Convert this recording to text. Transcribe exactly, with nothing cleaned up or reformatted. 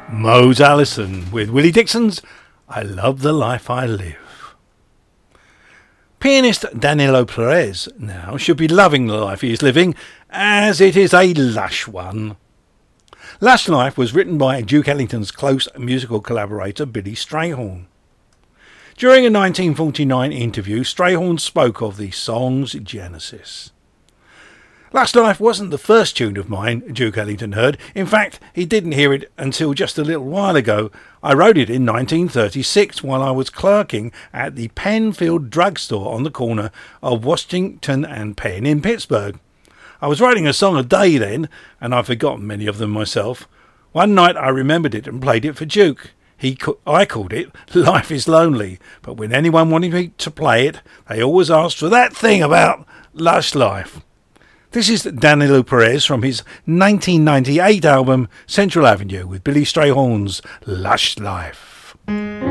Mose Allison with Willie Dixon's I Love the Life I Live. Pianist Danilo Perez now should be loving the life he is living, as it is a lush one. Lush Life was written by Duke Ellington's close musical collaborator Billy Strayhorn. During a nineteen forty-nine interview, Strayhorn spoke of the song's genesis. Lush Life wasn't the first tune of mine Duke Ellington heard. In fact, he didn't hear it until just a little while ago. I wrote it in nineteen thirty-six while I was clerking at the Penfield drugstore on the corner of Washington and Penn in Pittsburgh. I was writing a song a day then, and I've forgotten many of them myself. One night I remembered it and played it for Duke. He, I called it Life is Lonely, but when anyone wanted me to play it, they always asked for that thing about Lush Life. This is Danilo Perez from his nineteen ninety-eight album Central Avenue with Billy Strayhorn's Lush Life.